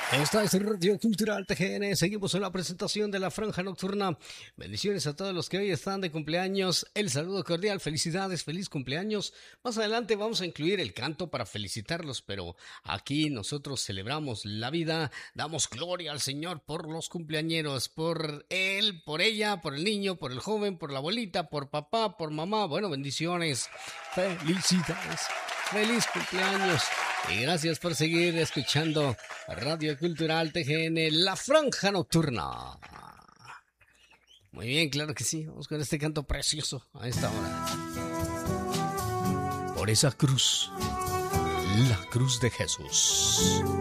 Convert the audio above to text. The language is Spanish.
Esta es Radio Cultural TGN. Seguimos en la presentación de la Franja Nocturna. Bendiciones a todos los que hoy están de cumpleaños. El saludo cordial, felicidades, feliz cumpleaños. Más adelante vamos a incluir el canto para felicitarlos, pero aquí nosotros celebramos la vida, damos gloria al Señor por los cumpleañeros, por él, por ella, por el niño, por el joven, por la abuelita, por papá, por mamá. Bueno, bendiciones, felicidades, feliz cumpleaños. Y gracias por seguir escuchando Radio Cultural TGN, La Franja Nocturna. Muy bien, claro que sí. Vamos con este canto precioso a esta hora. Por esa cruz, la cruz de Jesús.